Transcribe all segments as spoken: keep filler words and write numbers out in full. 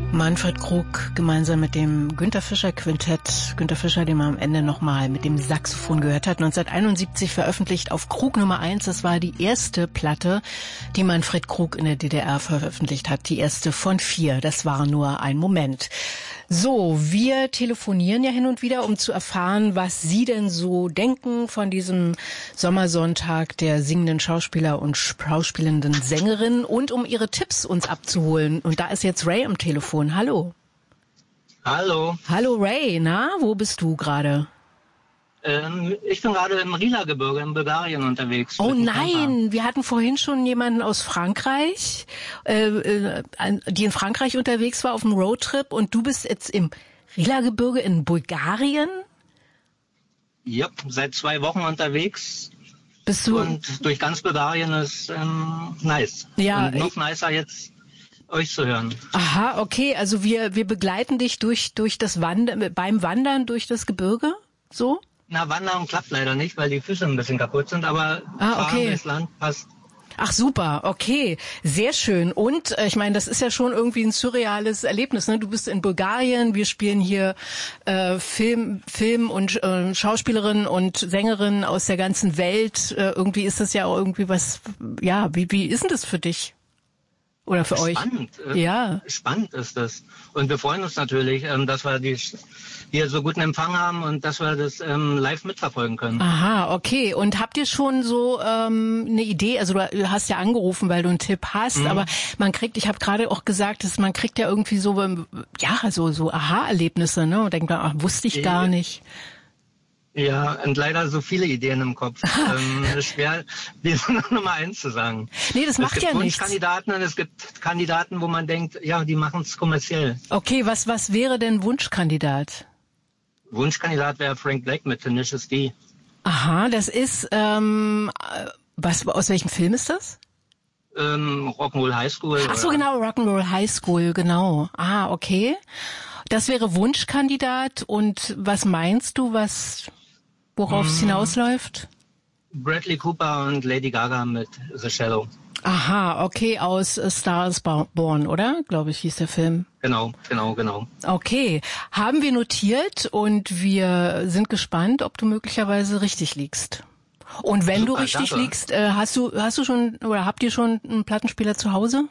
Manfred Krug gemeinsam mit dem Günter Fischer Quintett. Günter Fischer, den man am Ende nochmal mit dem Saxophon gehört hat. neunzehnhunderteinundsiebzig veröffentlicht auf Krug Nummer eins. Das war die erste Platte, die Manfred Krug in der D D R veröffentlicht hat. Die erste von vier. Das war nur ein Moment. So, wir telefonieren ja hin und wieder, um zu erfahren, was Sie denn so denken von diesem Sommersonntag der singenden Schauspieler und schauspielenden Sängerin und um Ihre Tipps uns abzuholen. Und da ist jetzt Ray am Telefon. Hallo. Hallo. Hallo Ray, na, wo bist du gerade? Ähm, ich bin gerade im Rila-Gebirge in Bulgarien unterwegs. Oh nein, wir hatten vorhin schon jemanden aus Frankreich, äh, äh, die in Frankreich unterwegs war auf einem Roadtrip und du bist jetzt im Rila-Gebirge in Bulgarien? Ja, seit zwei Wochen unterwegs. Bist du? Und durch ganz Bulgarien ist ähm, nice. Ja. Und noch nicer jetzt euch zu hören. Aha, okay, also wir wir begleiten dich durch durch das Wandern, beim Wandern durch das Gebirge, so? Na, Wandern klappt leider nicht, weil die Füße ein bisschen kaputt sind, aber ah, okay. Fahren durchs Land passt. Ach super, okay, sehr schön. Und äh, ich meine, das ist ja schon irgendwie ein surreales Erlebnis. Ne? Du bist in Bulgarien, wir spielen hier äh, Film, Film und äh, Schauspielerinnen und Sängerinnen aus der ganzen Welt. Äh, irgendwie ist das ja auch irgendwie was. Ja, wie wie ist denn das für dich? Oder für spannend, euch? Äh, ja. Spannend ist das. Und wir freuen uns natürlich, ähm, dass wir die hier so guten Empfang haben und dass wir das ähm, live mitverfolgen können. Aha, okay. Und habt ihr schon so ähm, eine Idee? Also du hast ja angerufen, weil du einen Tipp hast, mhm. aber man kriegt, ich habe gerade auch gesagt, dass man kriegt ja irgendwie so, ja, so so Aha-Erlebnisse, ne? Und denkt dann, ach, wusste ich gar nicht. Ja, und leider so viele Ideen im Kopf. ähm, es ist schwer, die Nummer eins zu sagen. Nee, das macht ja nichts. Es gibt Wunschkandidaten und es gibt Kandidaten, wo man denkt, ja, die machen es kommerziell. Okay, was was wäre denn Wunschkandidat? Wunschkandidat wäre Frank Black mit Tenacious D. Aha, das ist, ähm, was, aus welchem Film ist das? Ähm, Rock'n'Roll High School. Ach so, genau, Rock'n'Roll High School, genau. Ah, okay. Das wäre Wunschkandidat und was meinst du, was, worauf es hm. hinausläuft? Bradley Cooper und Lady Gaga mit The Shallow. Aha, okay, aus A Star is Born, oder? Glaube ich, hieß der Film. Genau, genau, genau. Okay, haben wir notiert und wir sind gespannt, ob du möglicherweise richtig liegst. Und wenn Super, du richtig danke. liegst, äh, hast du hast du schon oder habt ihr schon einen Plattenspieler zu Hause?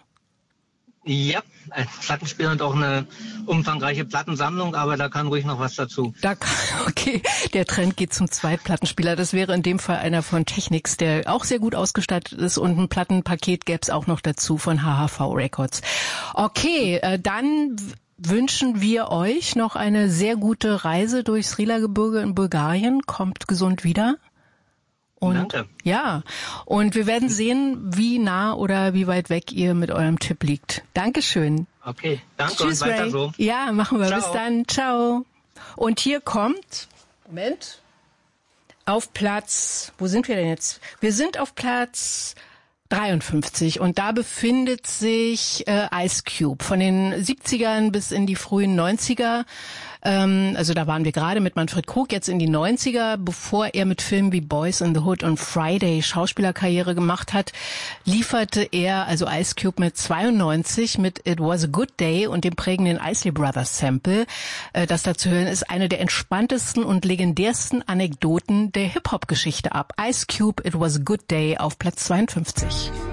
Ja, ein Plattenspieler und auch eine umfangreiche Plattensammlung, aber da kann ruhig noch was dazu. Da kann, okay, der Trend geht zum Zweitplattenspieler. Das wäre in dem Fall einer von Technics, der auch sehr gut ausgestattet ist und ein Plattenpaket gäbe es auch noch dazu von H H V Records. Okay, äh, dann wünschen wir euch noch eine sehr gute Reise durchs Rila-Gebirge in Bulgarien. Kommt gesund wieder. Und Danke. Ja, und wir werden sehen, wie nah oder wie weit weg ihr mit eurem Tipp liegt. Dankeschön. Okay, danke. Tschüss, und weiter Ray. so. Ja, machen wir. Ciao. Bis dann. Ciao. Und hier kommt, Moment, auf Platz, wo sind wir denn jetzt? Wir sind auf Platz dreiundfünfzig und da befindet sich äh, Ice Cube von den siebzigern bis in die frühen neunziger. Ähm, also da waren wir gerade mit Manfred Krug, jetzt in die neunziger, bevor er mit Filmen wie Boys in the Hood und Friday Schauspielerkarriere gemacht hat, lieferte er, also Ice Cube mit zweiundneunzig mit It Was a Good Day und dem prägenden Isley Brothers Sample. Äh, das da zu hören ist eine der entspanntesten und legendärsten Anekdoten der Hip-Hop-Geschichte ab. Ice Cube, It Was a Good Day auf Platz zweiundfünfzig.